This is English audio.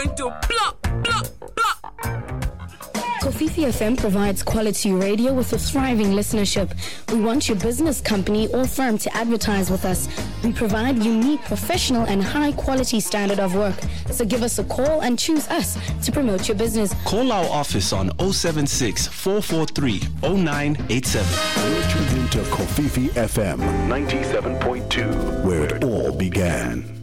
Kofifi FM provides quality radio with a thriving listenership. We want your business, company, or firm to advertise with us. We provide unique, professional, and high-quality standard of work. So give us a call and choose us to promote your business. Call our office on 076 443 0987. You're tuned into Kofifi FM 97.2, where it all began.